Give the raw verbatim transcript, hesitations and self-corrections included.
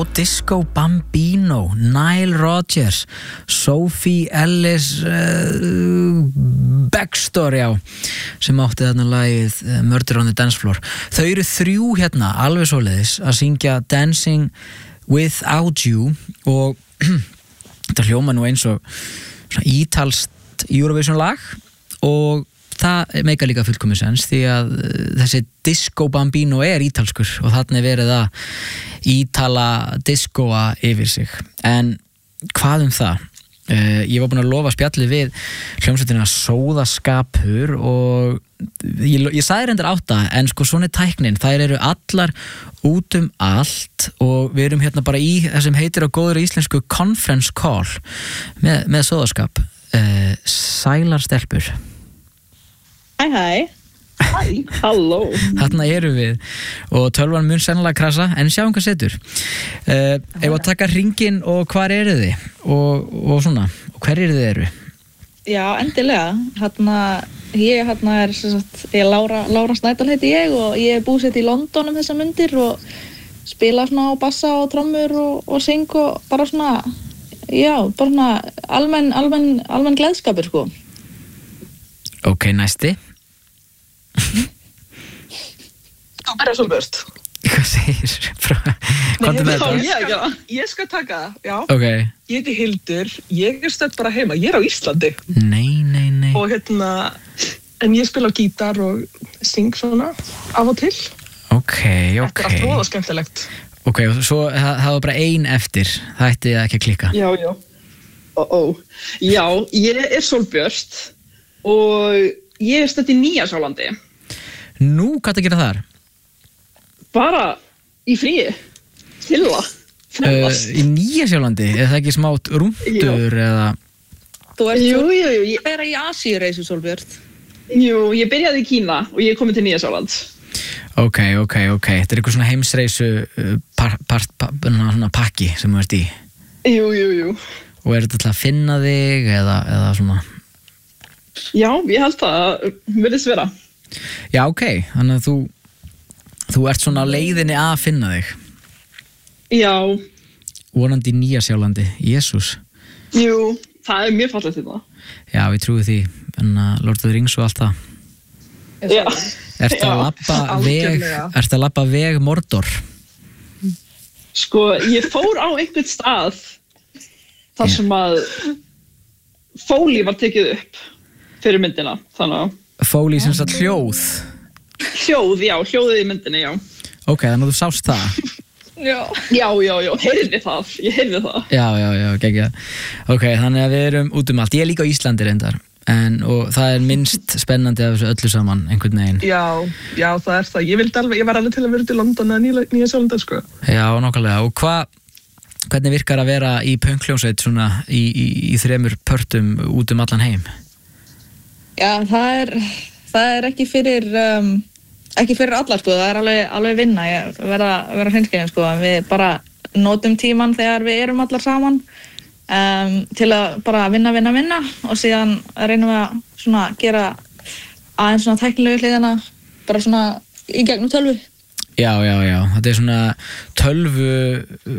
Disco Bambino, Nile Rodgers, Sophie Ellis uh, Baxter, já, sem átti þarna lagið uh, Murder on the Dance Floor. Þau eru þrjú hérna, alveg svoleiðis, að syngja Dancing Without You og þetta hljóma nú eins og svona ítalskt Eurovision lag og það meikar líka fullkomið sens því að þessi Disco Bambino er ítalskur og þarna er verið að ítala diskoa yfir sig. En hvað um það? Uh, ég var búin að lofa spjalli við hljómsveitina Sóðaskapur og ég, ég sagði reyndar átta en sko svona er tæknin, þær eru allar út um allt og við erum hérna bara í það sem heitir á góður íslensku conference call með, með Sóðaskap. uh, Sælar stelpur. Hæ hæ. Hæ, halló. Þarna eru við og tölvan mun sennilega krasa en sjáum hvað setur. uh, Ef að taka hringinn og hvar eru þið og, og svona, og hver eru þið eru? Já, endilega. Hérna, ég hérna er sem sagt, ég er Lára, Lára Snædal heiti ég og ég er búsett í London um þessar mundir og spila svona á bassa og trommur og, og syng og bara svona, já, bara svona almenn, almenn, almenn gleðskapur sko. Ok, næsti. Þú byrjar svo börst. Hvað segir? Komdu með þetta. Ég, já, ég skal taka það, já. Ok. Ég heiti Hildur, ég er stödd bara heima, ég er á Íslandi. Nei, nei, nei. Og hérna, en ég spila á gítar og syng svona af og til. Ok, ok. Þetta er allt voða skemmtilegt. Ok, og svo það var bara ein eftir, það ætti ekki að klikka. Já, já. Ó, ó. Já, ég er Sólbjört og ég er stödd í Nýja-Sjálandi. Nú, hvað það gera þar? Bara í fríi, chilla, ferðast. Uh, í Nýja-Sjálandi, er það ekki smátt rúndur eða? Þú ert Jú, jú, jú. Ég, vera í Asíureisu, Sólbjört. jú, ég byrjaði í Kína og ég er komin til Nýja-Sjáland. Ok, ok, ok. Þetta er eitthvað svona heimsreisu uh, par, par, par, svona pakki sem þú ert í. Jú, jú, jú. Og er þetta til að finna þig eða, eða svona? Já, ég held það, virðist vera. Já, ok. Þannig að þú, þú ert svona á leiðinni að finna þig. Já. Vonandi í Nýja-Sjálandi. Jesús. Jú, það er mjög fallegt þetta. Já, við trúum því. En að Lord of the Rings og allt það. Já. Ertu að labba veg, ertu að labba veg Mordor? Sko, ég fór á einhvern stað þar sem að fóli var tekið upp fyrir myndina, þannig að Fóli sem sagt hljóð. hljóð, já, hljóðið í myndinni, já. Ok, þannig að þú sást það. Já. Já, já, já, heyrði það, ég heyrði það. Já, já, já, geggjað. Ok, þannig að við erum út um allt. Ég er líka á Íslandi reyndar. En, og það er minnst spennandi af þessu öllu saman, einhvern veginn. Já, já, það er það. Ég vildi alveg, ég var alveg til að vera til London eða Nýja-Sjálandi, sko. Já, nokkulega. Og hvað, hvernig virkar að vera í pönkljónsveit svona í, í, í þremur pörtum út um allan heim? Já, það er, það er ekki fyrir, um, ekki fyrir allar, sko. Það er alveg, alveg vinna. Ég verða, verða hreinskilin, sko. Við bara notum tíman þegar við erum allar saman. Um, til að bara vinna, vinna, vinna og síðan reynum við að svona gera aðeins svona tæknilegu hliðina bara svona í gegnum tölvu. Já, já, já. Þetta er svona tölvu